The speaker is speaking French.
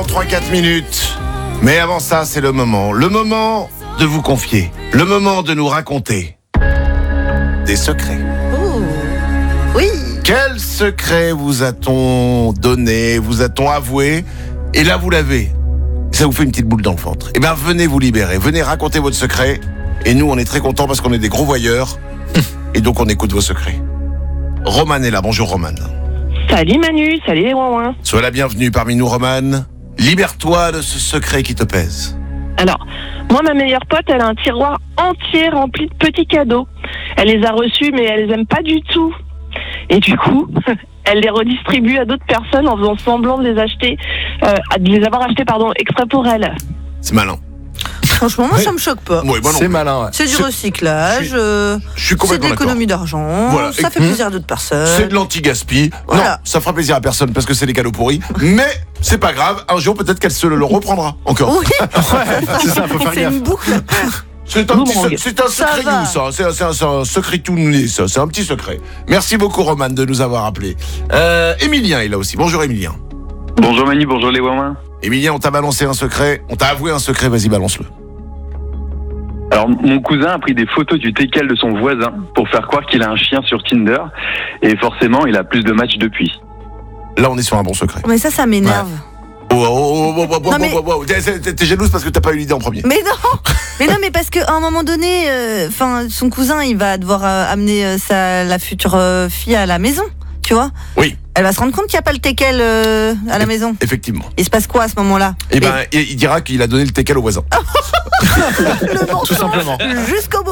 3-4 minutes. Mais avant ça, c'est le moment. Le moment de vous confier. Le moment de nous raconter des secrets. Oh. Oui. Quel secret vous a-t-on donné, vous a-t-on avoué? Et là, vous l'avez. Ça vous fait une petite boule dans le ventre. Eh bien, venez vous libérer. Venez raconter votre secret. Et nous, on est très contents parce qu'on est des gros voyeurs. Et donc, on écoute vos secrets. Romane est là. Bonjour, Romane. Salut Manu, salut les ouin-ouin. Sois la bienvenue parmi nous, Romane. Libère-toi de ce secret qui te pèse. Alors, moi, ma meilleure pote, elle a un tiroir entier rempli de petits cadeaux. Elle les a reçus, mais elle les aime pas du tout. Et du coup, elle les redistribue à d'autres personnes en faisant semblant de les acheter, de les avoir achetés, exprès pour elle. C'est malin. Franchement, moi, ça me choque pas. Oui, C'est malin, ouais. C'est du recyclage, Je suis c'est complètement de d'accord. l'économie d'argent, Voilà. ça fait plaisir à d'autres personnes. C'est de l'anti-gaspi. Voilà. Non, ça fera plaisir à personne parce que c'est des cadeaux pourris. Mais c'est pas grave. Un jour, peut-être qu'elle se le reprendra encore. Oui, C'est ça, faut faire c'est gaffe. une boucle. C'est un Boomerang. c'est un Ça secret va. nous, ça. C'est un secret tout né, ça. C'est un petit secret. Merci beaucoup, Romane, de nous avoir appelés. Émilien est là aussi. Bonjour, Émilien. Bonjour Manu, bonjour les ouin-ouin. Émilien, on t'a balancé un secret. On t'a avoué un secret. Vas-y, balance-le. Alors mon cousin a pris des photos du teckel de son voisin pour faire croire qu'il a un chien sur Tinder et forcément il a plus de matchs depuis. Là, on est sur un bon secret. Mais ça m'énerve. Non, mais- T'es jalouse parce que t'as pas eu l'idée en premier. Mais non, mais parce qu'à un moment donné, son cousin, il va devoir amener la future fille à la maison, tu vois. Oui, Elle va se rendre compte qu'il n'y a pas le teckel à la maison. effectivement. Il se passe quoi à ce moment-là? Eh ben, il dira qu'il a donné le teckel au voisin. Le Tout simplement. Jusqu'au bout.